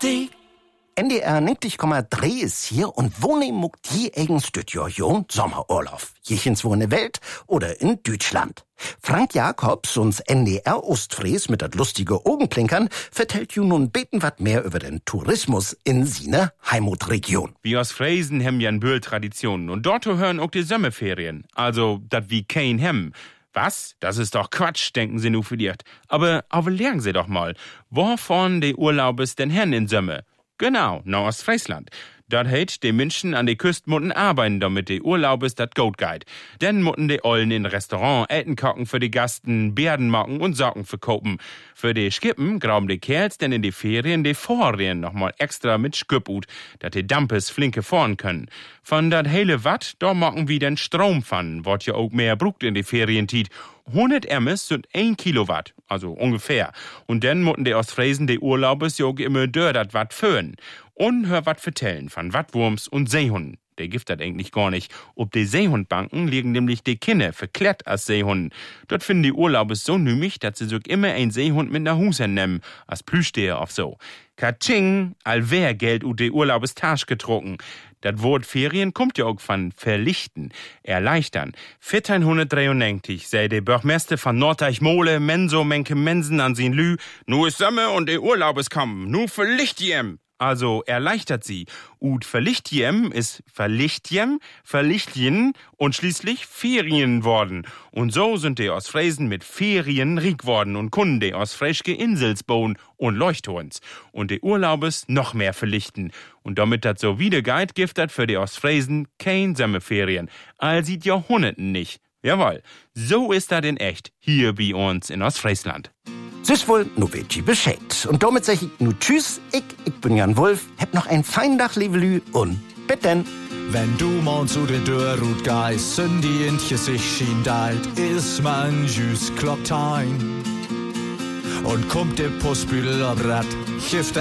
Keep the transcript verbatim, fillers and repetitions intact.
Musik. N D R neunzig Komma drei ist hier und wo ne muckt die eigen Studio Jon Sommerurlaub. Jechens wo in der Welt oder in Deutschland. Frank Jacobs, uns N D R Ostfries mit dat lustige Augenblinkern, vertellt ju nun beten wat mehr über den Tourismus in sine Heimatregion. Wir aus Friesen hem ja n Böll-Traditionen und dort hören auch die Sommerferien. Also, dat wie kein hem. Was? Das ist doch Quatsch, denken sie nu vielleicht. Aber, aber lernen sie doch mal. Wovon de Urlaubes denn hen in Sömme? Genau, nach Ostfriesland. Dat heit, de Menschen an de Küsten mutten arbeiten, damit de Urlaubes dat gut geht. Denn mutten de Ollen in Restaurant Essen kochen für die Gasten, Bärden machen und Socken verkaufen. Für de Skippen graben de Kerls denn in de Ferien de Vorrien nochmal extra mit Skip ut, dat de Dampes flinke fahren können. Von dat hele Watt, da machen wir den Strom von, wat ja auch mehr brucht in de Ferientiet. hundert Emmes sind ein Kilowatt, also ungefähr. Und dann mutten de Ostfriesen de Urlaubes jo immer dör dat Watt föhn. Und hör wat vertellen von Wattwurms und Seehunden. Der gibt dat eigentlich gar nicht. Ob de Seehundbanken liegen nämlich de Kinne verklärt als Seehunden. Dort finden die Urlaubes so nümmig, dass sie sogar immer ein Seehund mit nach Hause nehmen, als Plüschsteher auf so. Katsching, allwer Geld ut de Urlaubes Tasch getrunken. Das Wort Ferien kommt ja auch von verlichten, erleichtern. vierzehnhundertdreiundneunzig sei der Bürgermeister von Norddeich-Mole, Menso, Menke, Mensen an sin Lü. Nu ist Sommer und de Urlaubes kommen, nu verlicht jem. Also erleichtert sie. Ut verlichtjem ist verlichtjem, verlichtjen und schließlich Ferien worden. Und so sind die aus Friesen mit Ferien riek worden und kunden die aus Frischke Insels bauen und Leuchtturms. Und die Urlaubes noch mehr verlichten. Und damit das so wieder geht, gibt das für die aus Friesen kein Sommerferien. All sieht Jahrhunderten nicht. Jawohl, so ist das in echt, hier bei uns in Ostfriesland. Süß wohl, nu weet ihr Bescheid. Und damit sag ich nu tschüss, ich, ich bin Jan Wolf, hab noch ein fein Dach, liebe Lü, und bitte denn. Wenn du mal zu der Dörrut geist, sind die Intje sich schien deit, is man jüs Kloptein. Und kommt der Postbüdel ab Rad,